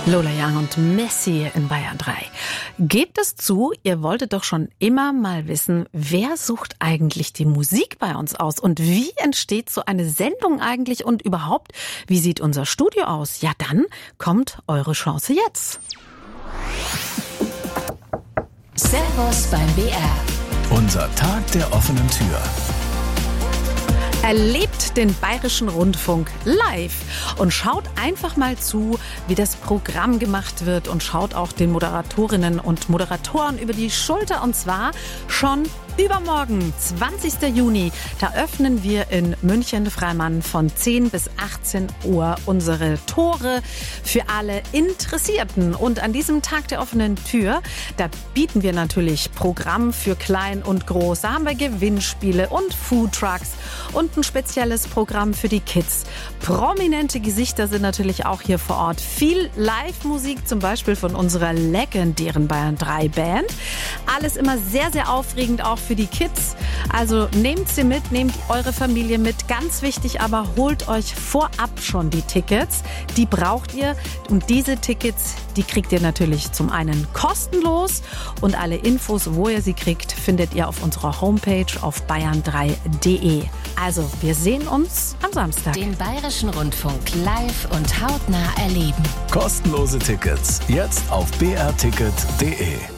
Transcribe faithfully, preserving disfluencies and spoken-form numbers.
Lola Young und Messi in Bayern drei. Gebt es zu, ihr wolltet doch schon immer mal wissen, wer sucht eigentlich die Musik bei uns aus und wie entsteht so eine Sendung eigentlich und überhaupt, wie sieht unser Studio aus? Ja, dann kommt eure Chance jetzt. Servus beim B R. Unser Tag der offenen Tür. Erlebt den Bayerischen Rundfunk live und schaut einfach mal zu, wie das Programm gemacht wird und schaut auch den Moderatorinnen und Moderatoren über die Schulter und zwar schon übermorgen, zwanzigster Juni, da öffnen wir in München-Freimann von zehn bis achtzehn Uhr unsere Tore für alle Interessierten. Und an diesem Tag der offenen Tür, da bieten wir natürlich Programm für Klein und Groß. Da haben wir Gewinnspiele und Foodtrucks und ein spezielles Programm für die Kids. Prominente Gesichter sind natürlich auch hier vor Ort. Viel Live-Musik, zum Beispiel von unserer legendären Bayern drei Band. Alles immer sehr, sehr aufregend, auch für die Kids. Also nehmt sie mit, nehmt eure Familie mit. Ganz wichtig aber, holt euch vorab schon die Tickets. Die braucht ihr. Und diese Tickets, die kriegt ihr natürlich zum einen kostenlos. Und alle Infos, wo ihr sie kriegt, findet ihr auf unserer Homepage auf bayern drei punkt de. Also, wir sehen uns am Samstag. Den Bayerischen Rundfunk live und hautnah erleben. Kostenlose Tickets jetzt auf b r ticket punkt de.